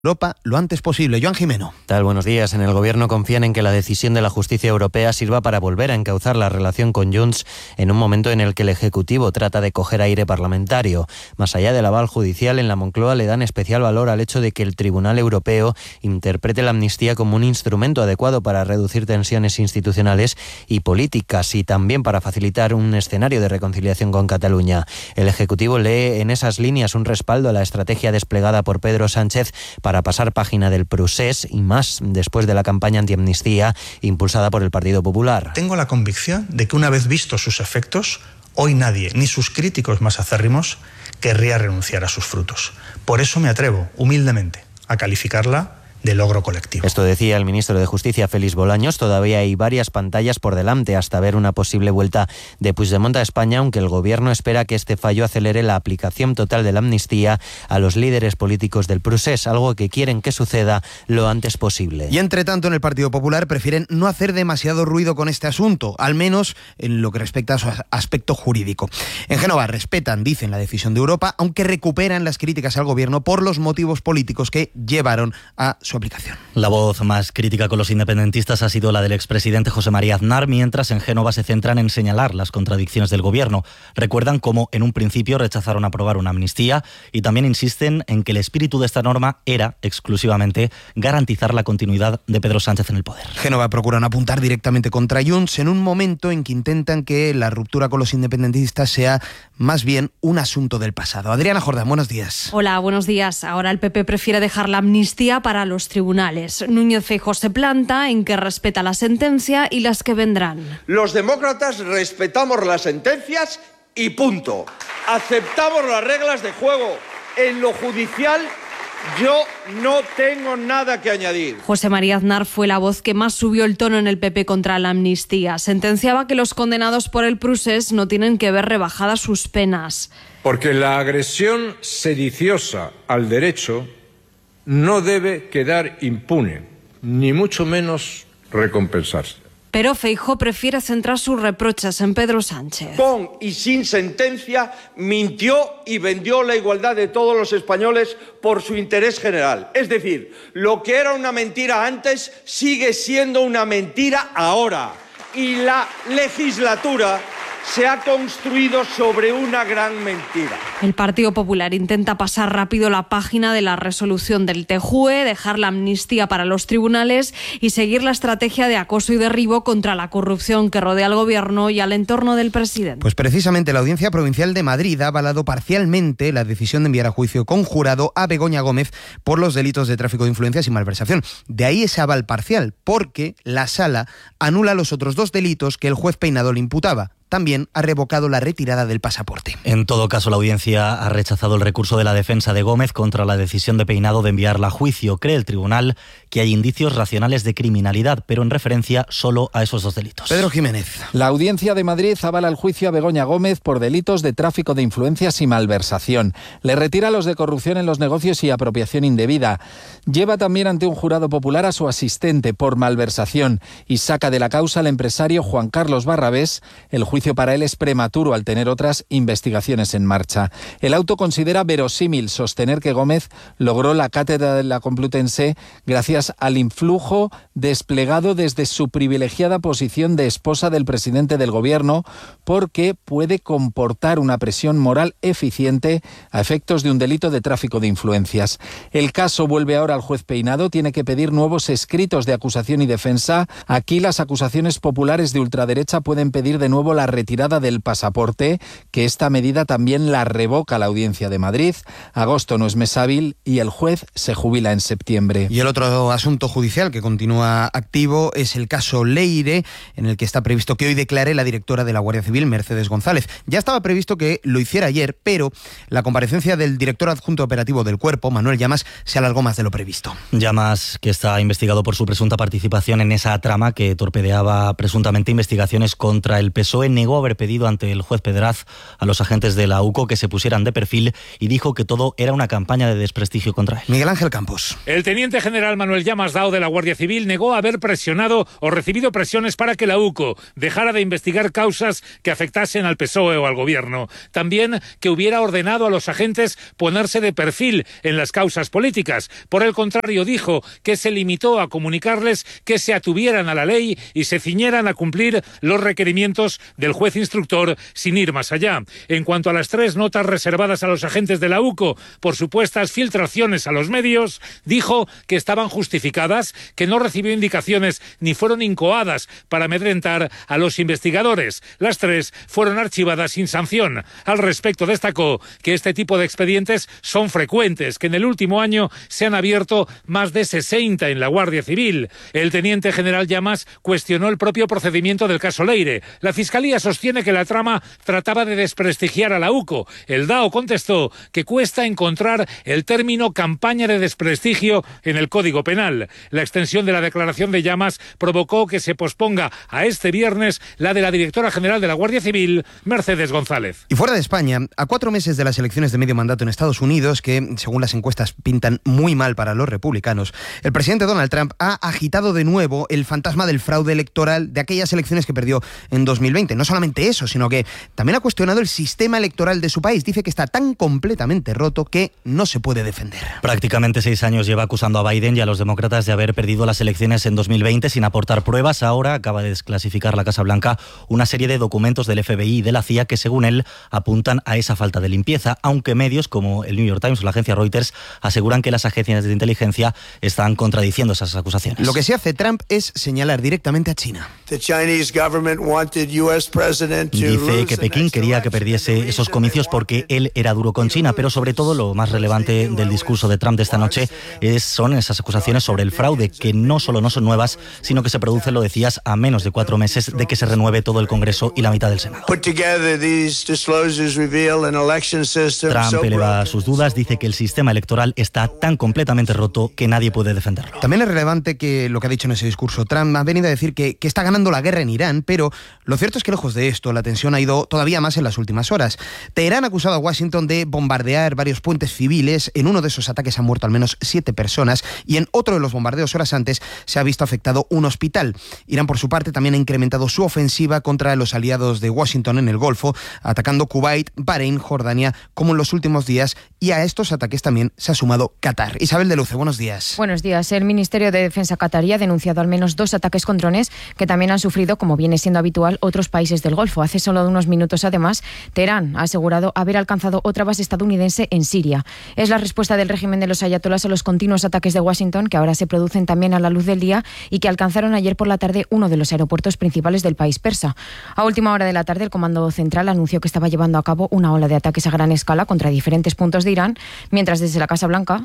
Europa lo antes posible. Joan Jimeno. Tal, buenos días. En el Gobierno confían en que la decisión de la justicia europea sirva para volver a encauzar la relación con Junts en un momento en el que el Ejecutivo trata de coger aire parlamentario. Más allá del aval judicial, en la Moncloa le dan especial valor al hecho de que el Tribunal Europeo interprete la amnistía como un instrumento adecuado para reducir tensiones institucionales y políticas y también para facilitar un escenario de reconciliación con Cataluña. El Ejecutivo lee en esas líneas un respaldo a la estrategia desplegada por Pedro Sánchez para pasar página del procés y más después de la campaña antiamnistía impulsada por el Partido Popular. Tengo la convicción de que una vez vistos sus efectos, hoy nadie, ni sus críticos más acérrimos, querría renunciar a sus frutos. Por eso me atrevo, humildemente, a calificarla de logro colectivo. Esto decía el ministro de Justicia, Félix Bolaños. Todavía hay varias pantallas por delante hasta ver una posible vuelta de Puigdemont a España, aunque el Gobierno espera que este fallo acelere la aplicación total de la amnistía a los líderes políticos del procés, algo que quieren que suceda lo antes posible. Y entre tanto, en el Partido Popular prefieren no hacer demasiado ruido con este asunto, al menos en lo que respecta a su aspecto jurídico. En Génova respetan, dicen, la decisión de Europa, aunque recuperan las críticas al Gobierno por los motivos políticos que llevaron a su aplicación. La voz más crítica con los independentistas ha sido la del expresidente José María Aznar, mientras en Génova se centran en señalar las contradicciones del Gobierno. Recuerdan cómo en un principio rechazaron aprobar una amnistía y también insisten en que el espíritu de esta norma era exclusivamente garantizar la continuidad de Pedro Sánchez en el poder. Génova procuran apuntar directamente contra Junts en un momento en que intentan que la ruptura con los independentistas sea más bien un asunto del pasado. Adriana Jordán, buenos días. Hola, buenos días. Ahora el PP prefiere dejar la amnistía para los tribunales. Núñez Feijóo se planta en que respeta la sentencia y las que vendrán. Los demócratas respetamos las sentencias y punto. Aceptamos las reglas de juego. En lo judicial yo no tengo nada que añadir. José María Aznar fue la voz que más subió el tono en el PP contra la amnistía. Sentenciaba que los condenados por el procés no tienen que ver rebajadas sus penas. Porque la agresión sediciosa al derecho no debe quedar impune, ni mucho menos recompensarse. Pero Feijóo prefiere centrar sus reproches en Pedro Sánchez. Con y sin sentencia mintió y vendió la igualdad de todos los españoles por su interés general. Es decir, lo que era una mentira antes sigue siendo una mentira ahora. Y la legislatura se ha construido sobre una gran mentira. El Partido Popular intenta pasar rápido la página de la resolución del TJUE, dejar la amnistía para los tribunales y seguir la estrategia de acoso y derribo contra la corrupción que rodea al Gobierno y al entorno del presidente. Pues precisamente la Audiencia Provincial de Madrid ha avalado parcialmente la decisión de enviar a juicio con jurado a Begoña Gómez por los delitos de tráfico de influencias y malversación. De ahí ese aval parcial, porque la Sala anula los otros dos delitos que el juez Peinado le imputaba. También ha revocado la retirada del pasaporte. En todo caso, la audiencia ha rechazado el recurso de la defensa de Gómez contra la decisión de Peinado de enviarla a juicio. Cree el tribunal que hay indicios racionales de criminalidad, pero en referencia solo a esos dos delitos. Pedro Jiménez. La Audiencia de Madrid avala el juicio a Begoña Gómez por delitos de tráfico de influencias y malversación. Le retira los de corrupción en los negocios y apropiación indebida. Lleva también ante un jurado popular a su asistente por malversación y saca de la causa al empresario Juan Carlos Barrabés. El juicio para él es prematuro al tener otras investigaciones en marcha. El auto considera verosímil sostener que Gómez logró la cátedra de la Complutense gracias al influjo desplegado desde su privilegiada posición de esposa del presidente del Gobierno, porque puede comportar una presión moral eficiente a efectos de un delito de tráfico de influencias. El caso vuelve ahora al juez Peinado, tiene que pedir nuevos escritos de acusación y defensa. Aquí las acusaciones populares de ultraderecha pueden pedir de nuevo la retirada del pasaporte, que esta medida también la revoca la Audiencia de Madrid. Agosto no es mes hábil y el juez se jubila en septiembre. Y el otro asunto judicial que continúa activo es el caso Leire, en el que está previsto que hoy declare la directora de la Guardia Civil, Mercedes González. Ya estaba previsto que lo hiciera ayer, pero la comparecencia del director adjunto operativo del Cuerpo, Manuel Llamas, se alargó más de lo previsto. Llamas, que está investigado por su presunta participación en esa trama que torpedeaba presuntamente investigaciones contra el PSOE, negó haber pedido ante el juez Pedraz a los agentes de la UCO que se pusieran de perfil y dijo que todo era una campaña de desprestigio contra él. Miguel Ángel Campos. El teniente general Manuel coronel Llamas Dao de la Guardia Civil negó haber presionado o recibido presiones para que la UCO dejara de investigar causas que afectasen al PSOE o al gobierno. También que hubiera ordenado a los agentes ponerse de perfil en las causas políticas. Por el contrario, dijo que se limitó a comunicarles que se atuvieran a la ley y se ciñeran a cumplir los requerimientos del juez instructor sin ir más allá. En cuanto a las 3 notas reservadas a los agentes de la UCO por supuestas filtraciones a los medios, dijo que estaban justificadas, que no recibió indicaciones ni fueron incoadas para amedrentar a los investigadores. Las 3 fueron archivadas sin sanción. Al respecto, destacó que este tipo de expedientes son frecuentes, que en el último año se han abierto más de 60 en la Guardia Civil. El teniente general Llamas cuestionó el propio procedimiento del caso Leire. La Fiscalía sostiene que la trama trataba de desprestigiar a la UCO. El DAO contestó que cuesta encontrar el término campaña de desprestigio en el Código Penal. La extensión de la declaración de Llamas provocó que se posponga a este viernes la de la directora general de la Guardia Civil, Mercedes González. Y fuera de España, a 4 meses de las elecciones de medio mandato en Estados Unidos, que según las encuestas pintan muy mal para los republicanos, el presidente Donald Trump ha agitado de nuevo el fantasma del fraude electoral de aquellas elecciones que perdió en 2020. No solamente eso, sino que también ha cuestionado el sistema electoral de su país. Dice que está tan completamente roto que no se puede defender. Prácticamente 6 años lleva acusando a Biden y a los demócratas de haber perdido las elecciones en 2020 sin aportar pruebas. Ahora acaba de desclasificar la Casa Blanca una serie de documentos del FBI y de la CIA que, según él, apuntan a esa falta de limpieza, aunque medios como el New York Times o la agencia Reuters aseguran que las agencias de inteligencia están contradiciendo esas acusaciones. Lo que sí hace Trump es señalar directamente a China. Dice que Pekín quería que perdiese esos comicios porque él era duro con China, pero sobre todo lo más relevante del discurso de Trump de esta noche son esas acusaciones sobre el fraude, que no solo no son nuevas, sino que se producen, lo decías, a menos de 4 meses de que se renueve todo el Congreso y la mitad del Senado. Trump eleva sus dudas, dice que el sistema electoral está tan completamente roto que nadie puede defenderlo. También es relevante que lo que ha dicho en ese discurso Trump ha venido a decir que está ganando la guerra en Irán, pero lo cierto es que lejos de esto la tensión ha ido todavía más en las últimas horas. Teherán ha acusado a Washington de bombardear varios puentes civiles. En uno de esos ataques han muerto al menos 7 personas y en otro de los bombardeos horas antes se ha visto afectado un hospital. Irán, por su parte, también ha incrementado su ofensiva contra los aliados de Washington en el Golfo, atacando Kuwait, Bahrein, Jordania, como en los últimos días, y a estos ataques también se ha sumado Qatar. Isabel de Luce, buenos días. Buenos días. El Ministerio de Defensa qatarí ha denunciado al menos 2 ataques con drones que también han sufrido, como viene siendo habitual, otros países del Golfo. Hace solo unos minutos, además, Teherán ha asegurado haber alcanzado otra base estadounidense en Siria. Es la respuesta del régimen de los ayatolás a los continuos ataques de Washington, que ahora se producen también a la luz del día y que alcanzaron ayer por la tarde uno de los aeropuertos principales del país persa. A última hora de la tarde, el Comando Central anunció que estaba llevando a cabo una ola de ataques a gran escala contra diferentes puntos de Irán, mientras desde la Casa Blanca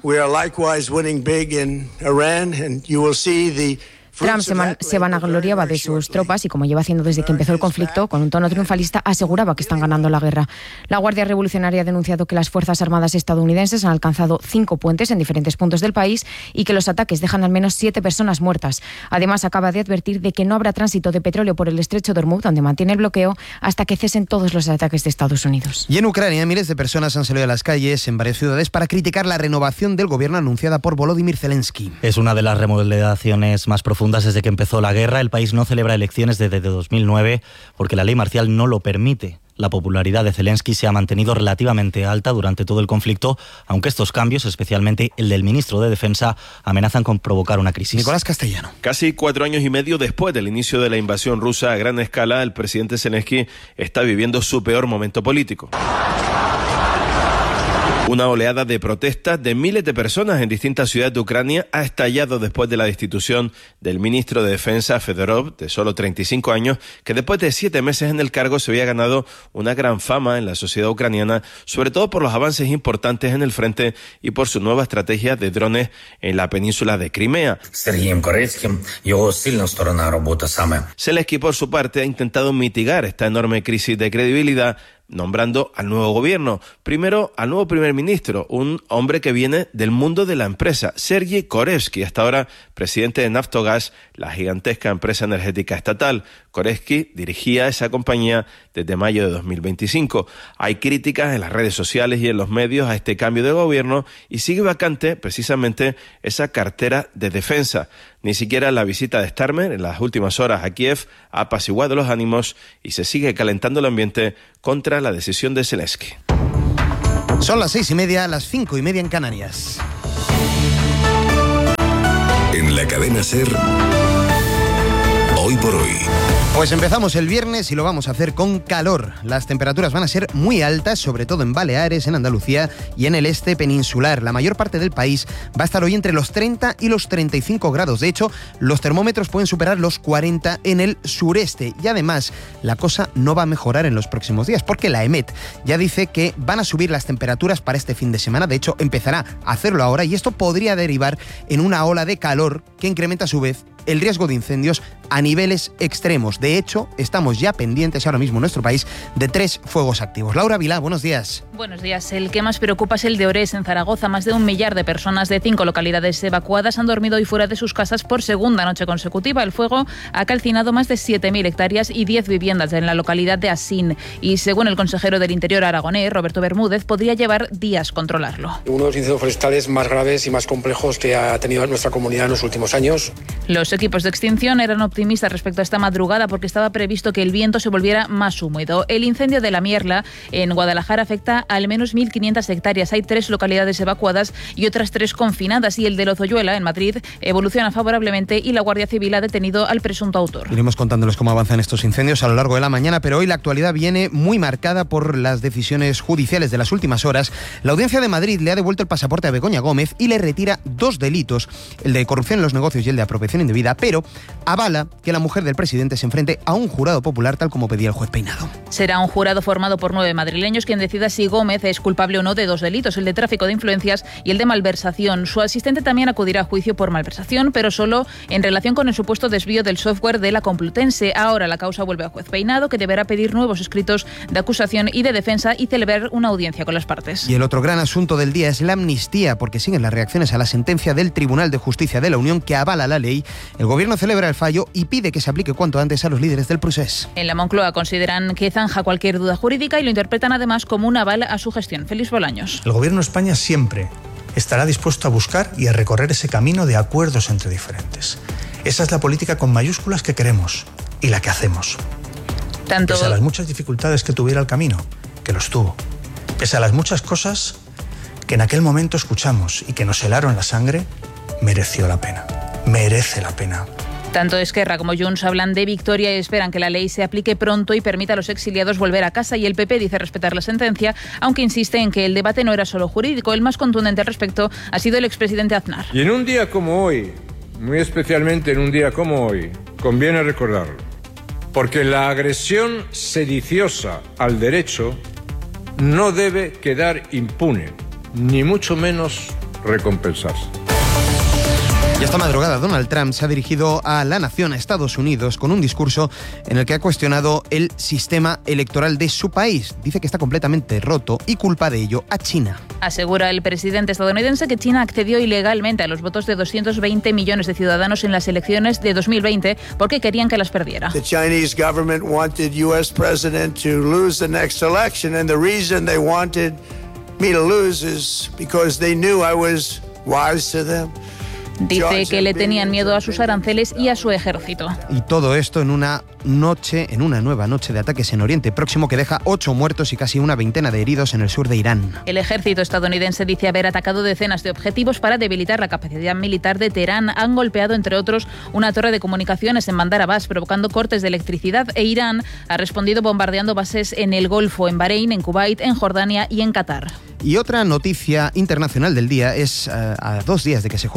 Trump se vanagloriaba de sus tropas y, como lleva haciendo desde que empezó el conflicto, con un tono triunfalista aseguraba que están ganando la guerra. La Guardia Revolucionaria ha denunciado que las Fuerzas Armadas estadounidenses han alcanzado 5 puentes en diferentes puntos del país y que los ataques dejan al menos 7 personas muertas. Además, acaba de advertir de que no habrá tránsito de petróleo por el estrecho de Hormuz, donde mantiene el bloqueo, hasta que cesen todos los ataques de Estados Unidos. Y en Ucrania, miles de personas han salido a las calles en varias ciudades para criticar la renovación del gobierno anunciada por Volodymyr Zelensky. Es una de las remodelaciones más profundas desde que empezó la guerra. El país no celebra elecciones desde 2009 porque la ley marcial no lo permite. La popularidad de Zelensky se ha mantenido relativamente alta durante todo el conflicto, aunque estos cambios, especialmente el del ministro de Defensa, amenazan con provocar una crisis. Nicolás Castellano. Casi 4 años y medio después del inicio de la invasión rusa a gran escala, el presidente Zelensky está viviendo su peor momento político. Una oleada de protestas de miles de personas en distintas ciudades de Ucrania ha estallado después de la destitución del ministro de Defensa, Fedorov, de solo 35 años, que después de 7 meses en el cargo se había ganado una gran fama en la sociedad ucraniana, sobre todo por los avances importantes en el frente y por su nueva estrategia de drones en la península de Crimea. Zelensky, por su parte, ha intentado mitigar esta enorme crisis de credibilidad nombrando al nuevo gobierno. Primero, al nuevo primer ministro, un hombre que viene del mundo de la empresa, Sergei Korevsky, hasta ahora presidente de Naftogaz, la gigantesca empresa energética estatal. Korevsky dirigía esa compañía desde mayo de 2025. Hay críticas en las redes sociales y en los medios a este cambio de gobierno y sigue vacante precisamente esa cartera de defensa. Ni siquiera la visita de Starmer en las últimas horas a Kiev ha apaciguado los ánimos y se sigue calentando el ambiente contra la decisión de Zelensky. Son las 6:30, las 5:30 en Canarias. En la cadena SER, Hoy por Hoy. Pues empezamos el viernes y lo vamos a hacer con calor. Las temperaturas van a ser muy altas, sobre todo en Baleares, en Andalucía y en el este peninsular. La mayor parte del país va a estar hoy entre los 30 y los 35 grados. De hecho, los termómetros pueden superar los 40 en el sureste. Y además, la cosa no va a mejorar en los próximos días, porque la EMET ya dice que van a subir las temperaturas para este fin de semana. De hecho, empezará a hacerlo ahora y esto podría derivar en una ola de calor que incrementa a su vez el riesgo de incendios a niveles extremos. De hecho, estamos ya pendientes ahora mismo en nuestro país de 3 fuegos activos. Laura Vilá, buenos días. Buenos días. El que más preocupa es el de Orés, en Zaragoza. Más de 1 millar de personas de 5 localidades evacuadas han dormido hoy fuera de sus casas por segunda noche consecutiva. El fuego ha calcinado más de 7.000 hectáreas y 10 viviendas en la localidad de Asín. Y según el consejero del Interior aragonés, Roberto Bermúdez, podría llevar días controlarlo. Uno de los incendios forestales más graves y más complejos que ha tenido nuestra comunidad en los últimos años. Los equipos de extinción eran optimistas respecto a esta madrugada porque estaba previsto que el viento se volviera más húmedo. El incendio de la Mierla en Guadalajara afecta a al menos 1.500 hectáreas. Hay 3 localidades evacuadas y otras 3 confinadas. Y el de Lozoyuela, en Madrid, evoluciona favorablemente y la Guardia Civil ha detenido al presunto autor. Iremos contándoles cómo avanzan estos incendios a lo largo de la mañana, pero hoy la actualidad viene muy marcada por las decisiones judiciales de las últimas horas. La Audiencia de Madrid le ha devuelto el pasaporte a Begoña Gómez y le retira 2 delitos, el de corrupción en los negocios y el de apropiación indebida, pero avala que la mujer del presidente se enfrente a un jurado popular tal como pedía el juez Peinado. Será un jurado formado por 9 madrileños quien decida si Gómez es culpable o no de 2 delitos, el de tráfico de influencias y el de malversación. Su asistente también acudirá a juicio por malversación, pero solo en relación con el supuesto desvío del software de la Complutense. Ahora la causa vuelve a juez Peinado, que deberá pedir nuevos escritos de acusación y de defensa y celebrar una audiencia con las partes. Y el otro gran asunto del día es la amnistía, porque siguen las reacciones a la sentencia del Tribunal de Justicia de la Unión que avala la ley. El gobierno celebra el fallo y pide que se aplique cuanto antes a los líderes del procés. En la Moncloa consideran que zanja cualquier duda jurídica y lo interpretan además como un aval a su gestión. Félix Bolaños. El gobierno de España siempre estará dispuesto a buscar y a recorrer ese camino de acuerdos entre diferentes. Esa es la política con mayúsculas que queremos y la que hacemos. Pese a las muchas dificultades que tuviera el camino, que los tuvo. Pese a las muchas cosas que en aquel momento escuchamos y que nos helaron la sangre, mereció la pena. Merece la pena. Tanto Esquerra como Junts hablan de victoria y esperan que la ley se aplique pronto y permita a los exiliados volver a casa. Y el PP dice respetar la sentencia, aunque insiste en que el debate no era solo jurídico. El más contundente al respecto ha sido el expresidente Aznar. Y en un día como hoy, muy especialmente en un día como hoy, conviene recordarlo. Porque la agresión sediciosa al derecho no debe quedar impune, ni mucho menos recompensarse. Y esta madrugada Donald Trump se ha dirigido a la nación, a Estados Unidos, con un discurso en el que ha cuestionado el sistema electoral de su país. Dice que está completamente roto y culpa de ello a China. Asegura el presidente estadounidense que China accedió ilegalmente a los votos de 220 millones de ciudadanos en las elecciones de 2020 porque querían que las perdiera. The Chinese government wanted US president to lose the next election, and the reason they wanted me to lose is because they knew I was wise to them. Dice que le tenían miedo a sus aranceles y a su ejército. Y todo esto en una nueva noche de ataques en Oriente Próximo que deja 8 muertos y casi una veintena de heridos en el sur de Irán. El ejército estadounidense dice haber atacado decenas de objetivos para debilitar la capacidad militar de Teherán. Han golpeado, entre otros, una torre de comunicaciones en Bandar Abbas, provocando cortes de electricidad, e Irán ha respondido bombardeando bases en el Golfo, en Bahrein, en Kuwait, en Jordania y en Qatar. Y otra noticia internacional del día es a 2 días de que se juegue la final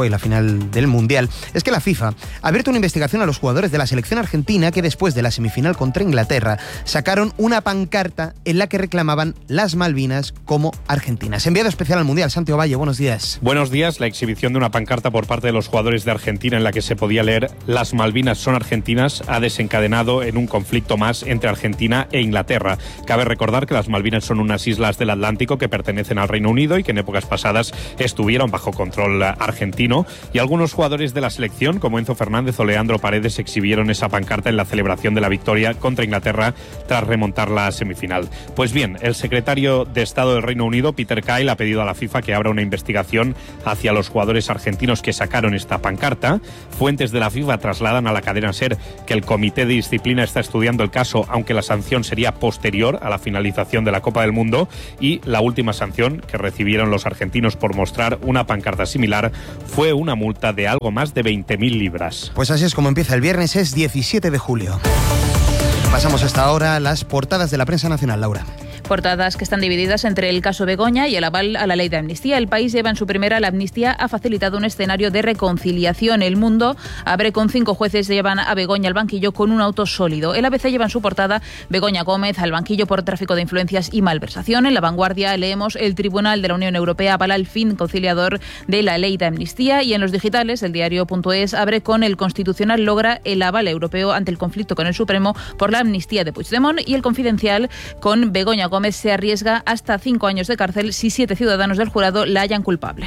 del Mundial, es que la FIFA ha abierto una investigación a los jugadores de la selección argentina que después de la semifinal contra Inglaterra sacaron una pancarta en la que reclamaban las Malvinas como argentinas. Enviado especial al Mundial, Santiago Valle, buenos días. Buenos días. La exhibición de una pancarta por parte de los jugadores de Argentina en la que se podía leer "Las Malvinas son argentinas" ha desencadenado en un conflicto más entre Argentina e Inglaterra. Cabe recordar que las Malvinas son unas islas del Atlántico que pertenecen al Reino Unido y que en épocas pasadas estuvieron bajo control argentino, y algunos jugadores de la selección, como Enzo Fernández o Leandro Paredes, exhibieron esa pancarta en la celebración de la victoria contra Inglaterra tras remontar la semifinal. Pues bien, el secretario de Estado del Reino Unido, Peter Kyle, ha pedido a la FIFA que abra una investigación hacia los jugadores argentinos que sacaron esta pancarta. Fuentes de la FIFA trasladan a la cadena SER que el Comité de Disciplina está estudiando el caso, aunque la sanción sería posterior a la finalización de la Copa del Mundo, y la última sanción que recibieron los argentinos por mostrar una pancarta similar fue una multa de algo más de 20.000 libras. Pues así es como empieza el viernes, es 17 de julio. Pasamos hasta ahora a las portadas de la prensa nacional, Laura. Portadas que están divididas entre el caso Begoña y el aval a la ley de amnistía. El País lleva en su primera: la amnistía ha facilitado un escenario de reconciliación. El Mundo abre con 5 jueces llevan a Begoña al banquillo con un auto sólido. El ABC lleva en su portada: Begoña Gómez al banquillo por tráfico de influencias y malversación. En La Vanguardia leemos: el Tribunal de la Unión Europea avala el fin conciliador de la ley de amnistía. Y en los digitales, el diario.es abre con: el Constitucional logra el aval europeo ante el conflicto con el Supremo por la amnistía de Puigdemont. Y el Confidencial con: Begoña Gómez se arriesga hasta 5 años de cárcel si 7 ciudadanos del jurado la hallan culpable.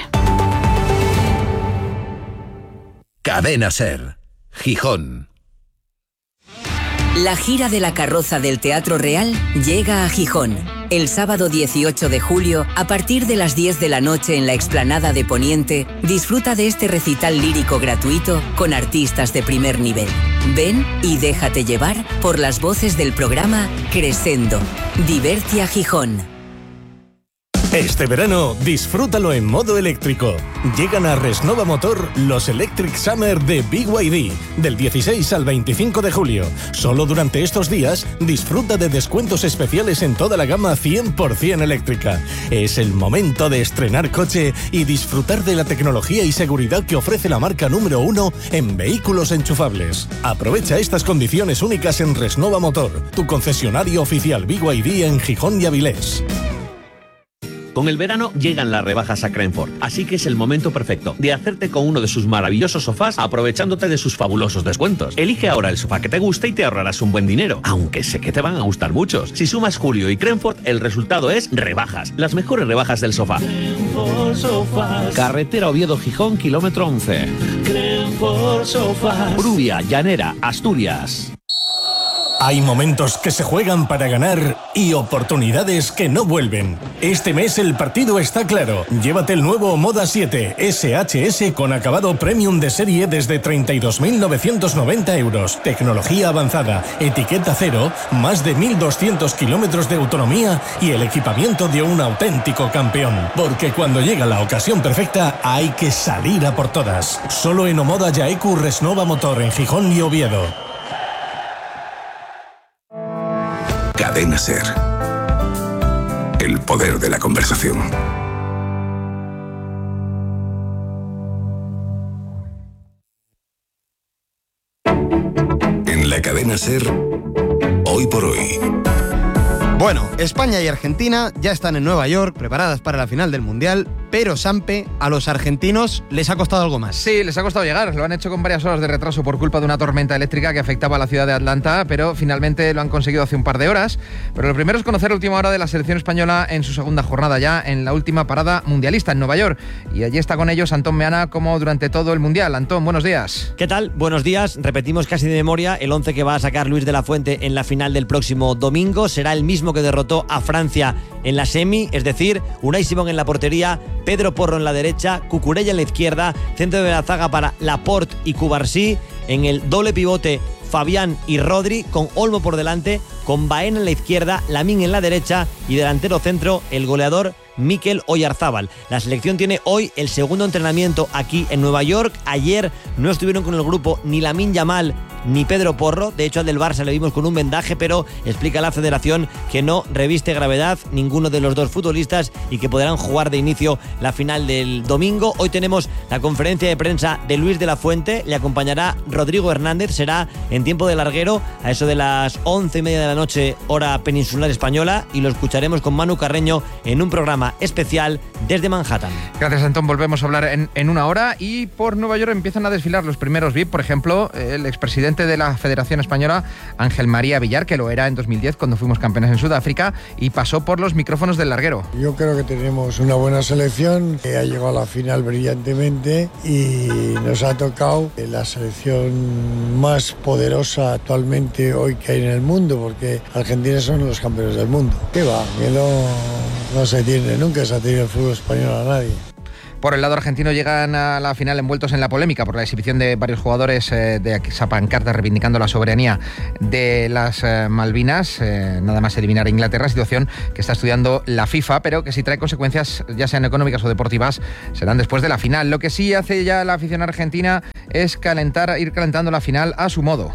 Cadena SER, Gijón. La gira de la carroza del Teatro Real llega a Gijón. El sábado 18 de julio, a partir de las 10 de la noche en la explanada de Poniente, disfruta de este recital lírico gratuito con artistas de primer nivel. Ven y déjate llevar por las voces del programa Crescendo. Divertia Gijón. Este verano, disfrútalo en modo eléctrico. Llegan a Resnova Motor los Electric Summer de BYD, del 16 al 25 de julio. Solo durante estos días, disfruta de descuentos especiales en toda la gama 100% eléctrica. Es el momento de estrenar coche y disfrutar de la tecnología y seguridad que ofrece la marca número 1 en vehículos enchufables. Aprovecha estas condiciones únicas en Resnova Motor, tu concesionario oficial BYD en Gijón y Avilés. Con el verano llegan las rebajas a Crenford, así que es el momento perfecto de hacerte con uno de sus maravillosos sofás aprovechándote de sus fabulosos descuentos. Elige ahora el sofá que te guste y te ahorrarás un buen dinero, aunque sé que te van a gustar muchos. Si sumas Julio y Crenford, el resultado es rebajas, las mejores rebajas del sofá. Carretera Oviedo-Gijón, kilómetro 11. Crenford Sofás. Brubia, Llanera, Asturias. Hay momentos que se juegan para ganar y oportunidades que no vuelven. Este mes el partido está claro. Llévate el nuevo Moda 7 SHS con acabado premium de serie desde 32.990 euros. Tecnología avanzada, etiqueta cero, más de 1.200 kilómetros de autonomía y el equipamiento de un auténtico campeón. Porque cuando llega la ocasión perfecta hay que salir a por todas. Solo en Omoda Yaeku Resnova Motor en Gijón y Oviedo. Cadena SER. El poder de la conversación. En la Cadena SER, hoy por hoy. Bueno, España y Argentina ya están en Nueva York, preparadas para la final del Mundial, pero Sampe, a los argentinos les ha costado algo más. Sí, les ha costado llegar, lo han hecho con varias horas de retraso por culpa de una tormenta eléctrica que afectaba a la ciudad de Atlanta, pero finalmente lo han conseguido hace un par de horas. Pero lo primero es conocer la última hora de la selección española en su segunda jornada ya, en la última parada mundialista en Nueva York. Y allí está con ellos Antón Meana, como durante todo el Mundial. Antón, buenos días. ¿Qué tal? Buenos días. Repetimos casi de memoria el 11 que va a sacar Luis de la Fuente en la final del próximo domingo. Será el mismo que derrotó a Francia en la semi, es decir, Unai Simón en la portería, Pedro Porro en la derecha, Cucurella en la izquierda, centro de la zaga para Laporte y Cubarsí, en el doble pivote Fabián y Rodri, con Olmo por delante, con Baena en la izquierda, Lamine en la derecha y delantero centro el goleador Mikel Oyarzábal. La selección tiene hoy el segundo entrenamiento aquí en Nueva York. Ayer no estuvieron con el grupo ni Lamine Yamal ni Pedro Porro. De hecho, al del Barça le vimos con un vendaje, pero explica la federación que no reviste gravedad ninguno de los dos futbolistas y que podrán jugar de inicio la final del domingo. Hoy tenemos la conferencia de prensa de Luis de la Fuente, le acompañará Rodrigo Hernández, será en tiempo de larguero a eso de las 11:30 de la noche, hora peninsular española, y lo escucharemos con Manu Carreño en un programa especial desde Manhattan. Gracias, Antón. Volvemos a hablar en una hora. Y por Nueva York empiezan a desfilar los primeros VIP. Por ejemplo, el expresidente de la Federación Española, Ángel María Villar, que lo era en 2010 cuando fuimos campeones en Sudáfrica, y pasó por los micrófonos del larguero. Yo creo que tenemos una buena selección, que ha llegado a la final brillantemente y nos ha tocado la selección más poderosa actualmente hoy que hay en el mundo, porque Argentina son los campeones del mundo. ¿Qué va? Que no se tiene, nunca se ha tenido el fútbol español a nadie. Por el lado argentino llegan a la final envueltos en la polémica por la exhibición de varios jugadores de esa pancarta reivindicando la soberanía de las Malvinas, nada más eliminar a Inglaterra, situación que está estudiando la FIFA, pero que si trae consecuencias, ya sean económicas o deportivas, serán después de la final. Lo que sí hace ya la afición argentina es ir calentando la final a su modo.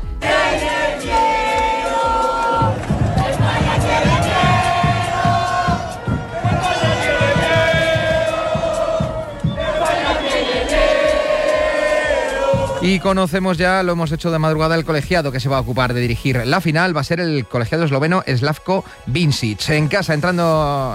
Y conocemos ya, lo hemos hecho de madrugada, el colegiado que se va a ocupar de dirigir la final. Va a ser el colegiado esloveno Slavko Vincic. En casa, entrando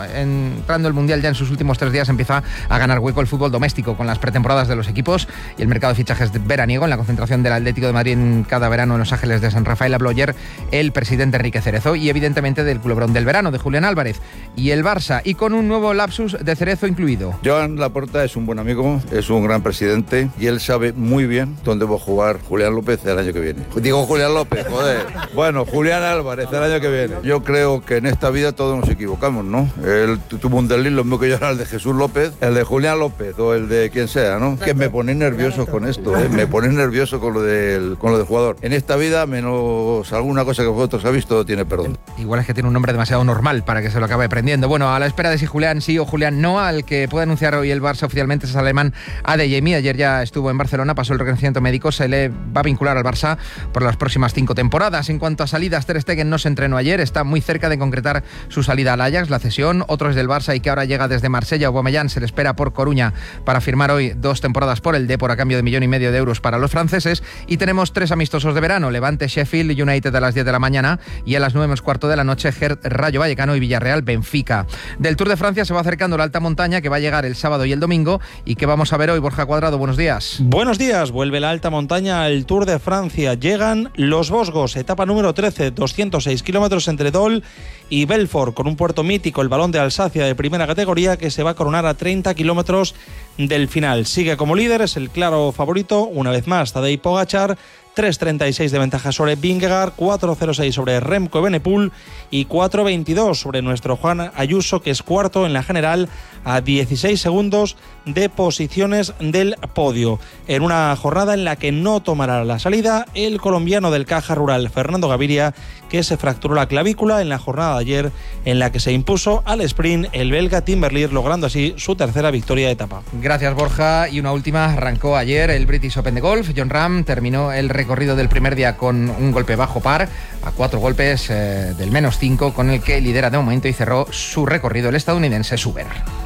el Mundial ya en sus últimos 3 días, empieza a ganar hueco el fútbol doméstico con las pretemporadas de los equipos y el mercado de fichajes veraniego. En la concentración del Atlético de Madrid en cada verano en Los Ángeles de San Rafael habló ayer el presidente Enrique Cerezo, y evidentemente del culebrón del verano de Julián Álvarez y el Barça, y con un nuevo lapsus de Cerezo incluido. Joan Laporta es un buen amigo, es un gran presidente y él sabe muy bien dónde va a jugar Julián López el año que viene. Digo Julián López, joder. Bueno, Julián Álvarez el año que viene. Yo creo que en esta vida todos nos equivocamos, ¿no? Él tuvo un desliz, lo mismo que yo era el de Jesús López, el de Julián López o el de quien sea, ¿no? Que me pone nervioso con esto, ¿eh? Me pone nervioso con lo del jugador. En esta vida, menos alguna cosa que vosotros habéis, todo tiene perdón. Igual es que tiene un nombre demasiado normal para que se lo acabe aprendiendo. Bueno, a la espera de si Julián sí o Julián no, al que puede anunciar hoy el Barça oficialmente es el alemán Adeyemi. Ayer ya estuvo en Barcelona, pasó el reconocimiento médico, se le va a vincular al Barça por las próximas 5 temporadas. En cuanto a salidas, Ter Stegen no se entrenó ayer, está muy cerca de concretar su salida al Ajax, la cesión. Otro es del Barça y que ahora llega desde Marsella. Aubameyang se le espera por Coruña para firmar hoy 2 temporadas por el Depor a cambio de 1,5 millones de euros para los franceses. Y tenemos 3 amistosos de verano: Levante Sheffield United a las 10 de la mañana y a las 9:15 de la noche Rayo Vallecano y Villarreal Benfica. Del Tour de Francia se va acercando la alta montaña, que va a llegar el sábado y el domingo y que vamos a ver hoy. Borja Cuadrado, buenos días. Buenos días, vuelve la alta montaña al Tour de Francia. Llegan los Vosgos, etapa número 13, 206 kilómetros entre Dol y Belfort, con un puerto mítico, el Balón de Alsacia de primera categoría, que se va a coronar a 30 kilómetros del final. Sigue como líder, es el claro favorito, una vez más, Tadej Pogačar, 3.36 de ventaja sobre Vingegaard, 4.06 sobre Remco Evenepoel y 4.22 sobre nuestro Juan Ayuso, que es cuarto en la general, a 16 segundos de posiciones del podio. En una jornada en la que no tomará la salida el colombiano del Caja Rural, Fernando Gaviria, que se fracturó la clavícula en la jornada de ayer, en la que se impuso al sprint el belga Tim Merlier, logrando así su tercera victoria de etapa. Gracias, Borja. Y una última, arrancó ayer el British Open de golf. Jon Rahm terminó el recorrido del primer día con un golpe bajo par, a 4 golpes del -5, con el que lidera de momento y cerró su recorrido el estadounidense Suber.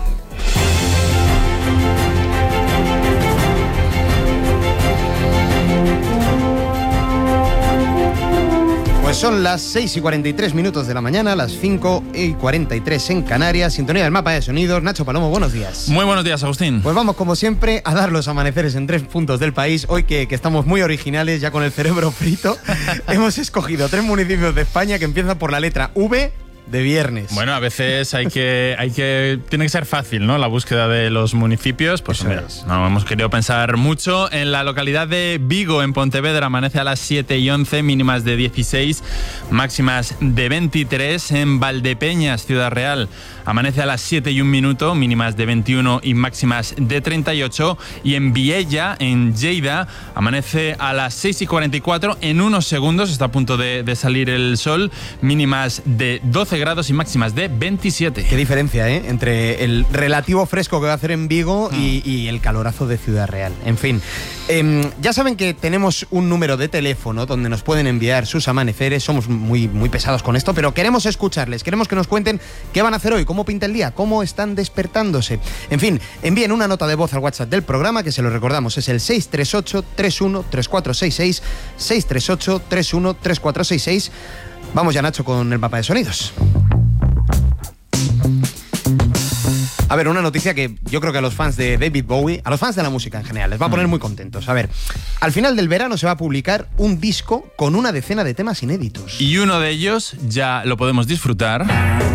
Pues son las 6:43 de la mañana, las 5:43 en Canarias. Sintonía del mapa de sonidos. Nacho Palomo, buenos días. Muy buenos días, Agustín. Pues vamos, como siempre, a dar los amaneceres en 3 puntos del país. Hoy que estamos muy originales, ya con el cerebro frito, hemos escogido 3 municipios de España que empiezan por la letra V de viernes. Bueno, a veces tiene que ser fácil, ¿no? La búsqueda de los municipios. Pues mira, no hemos querido pensar mucho. En la localidad de Vigo, en Pontevedra, amanece a las 7:11, mínimas de 16, máximas de 23. En Valdepeñas, Ciudad Real, amanece a las 7:01, mínimas de 21 y máximas de 38. Y en Viella, en Lleida, amanece a las 6:44. En unos segundos está a punto de salir el sol, mínimas de 12 grados y máximas de 27. Qué diferencia, ¿eh? Entre el relativo fresco que va a hacer en Vigo y el calorazo de Ciudad Real. En fin, Ya saben que tenemos un número de teléfono donde nos pueden enviar sus amaneceres. Somos muy, muy pesados con esto, pero queremos escucharles. Queremos que nos cuenten qué van a hacer hoy, cómo pinta el día, cómo están despertándose. En fin, envíen una nota de voz al WhatsApp del programa, que se lo recordamos, es el 638-313466, 638-313466. Vamos ya, Nacho, con el mapa de sonidos. A ver, una noticia que yo creo que a los fans de David Bowie, a los fans de la música en general, les va a poner muy contentos. A ver, al final del verano se va a publicar un disco con una decena de temas inéditos. Y uno de ellos ya lo podemos disfrutar